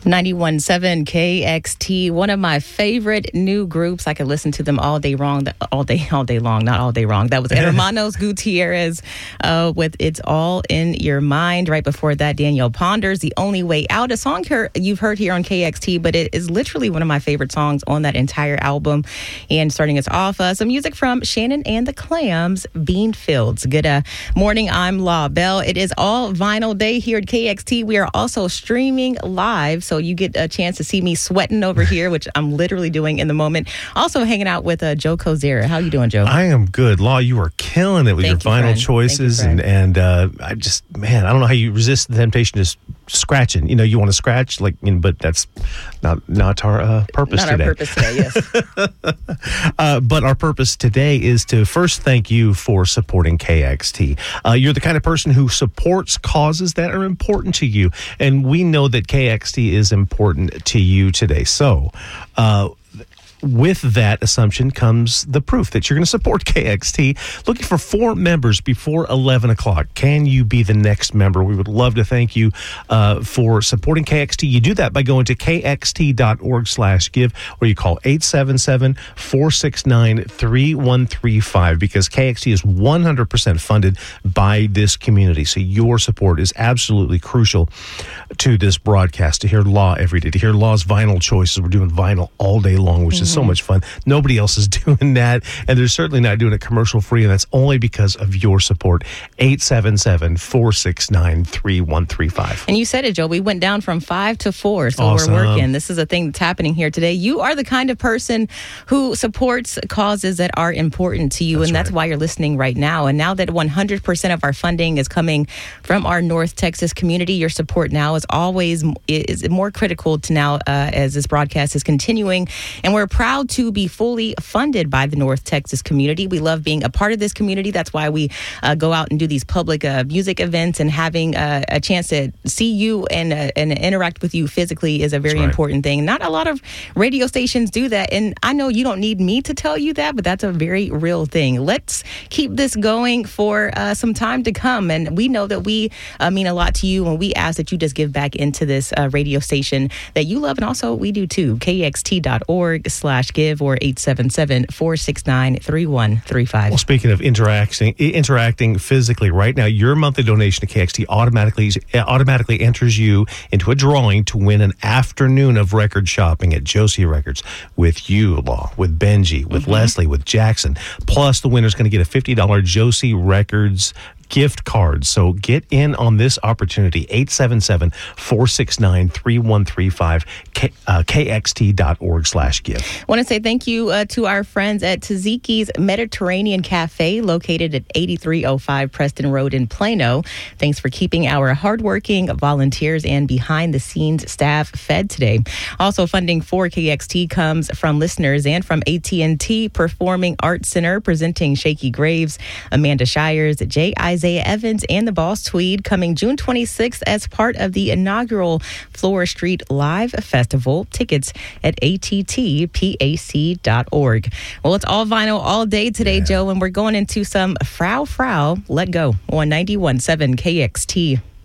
91.7 KXT, one of my favorite new groups. I could listen to them all day long, not all day wrong. That was Hermanos Gutierrez with It's All in Your Mind. Right before that, Danielle Ponders, The Only Way Out, a song you've heard here on KXT, but it is literally one of my favorite songs on that entire album. And starting us off, some music from Shannon and the Clams, Bean Fields. Good morning, I'm La Belle. It is all vinyl day here at KXT. We are also streaming live, so you get a chance to see me sweating over here, which I'm literally doing in the moment. Also hanging out with Joe Kozera. How you doing, Joe? I am good. Law, you are killing it with your vinyl choices. I don't know how you resist the temptation to scratching. You want to scratch, but that's not our purpose today. Not our purpose today, yes. But our purpose today is to first thank you for supporting KXT. You're the kind of person who supports causes that are important to you, and we know that KXT is important to you today. So, with that assumption comes the proof that you're going to support KXT. Looking for 4 members before 11 o'clock. Can you be the next member? We would love to thank you for supporting KXT. You do that by going to kxt.org/give, or you call 877-469-3135, because KXT is 100% funded by this community. So your support is absolutely crucial to this broadcast, to hear Law every day, to hear Law's vinyl choices. We're doing vinyl all day long, which is so much fun. Nobody else is doing that, and they're certainly not doing it commercial free, and that's only because of your support. 877-469-3135. And you said it, Joe. We went down from 5 to 4, so awesome. We're working. This is a thing that's happening here today. You are the kind of person who supports causes that are important to you, that's why you're listening right now. And now that 100% of our funding is coming from our North Texas community, your support now is more critical to now as this broadcast is continuing. And we're proud to be fully funded by the North Texas community. We love being a part of this community. That's why we go out and do these public music events, and having a chance to see you and interact with you physically is a very important thing. Not a lot of radio stations do that, and I know you don't need me to tell you that, but that's a very real thing. Let's keep this going for some time to come, and we know that we mean a lot to you, and we ask that you just give back into this radio station that you love, and also we do too. KXT.org/give or 877-469-3135. Well, speaking of interacting physically, right now, your monthly donation to KXT automatically enters you into a drawing to win an afternoon of record shopping at Josie Records with you, Law, with Benji, with Leslie, with Jackson. Plus, the winner's going to get a $50 Josie Records gift cards. So get in on this opportunity. 877-469-3135, kxt.org/give. I want to say thank you to our friends at Taziki's Mediterranean Cafe, located at 8305 Preston Road in Plano. Thanks for keeping our hardworking volunteers and behind-the-scenes staff fed today. Also, funding for KXT comes from listeners and from AT&T Performing Arts Center, presenting Shaky Graves, Amanda Shires, Isaiah Evans, and the Boss Tweed, coming June 26th as part of the inaugural Flora Street Live Festival. Tickets at attpac.org. Well, it's all vinyl all day today, Joe, and we're going into some Frau Let Go on 91.7 KXT.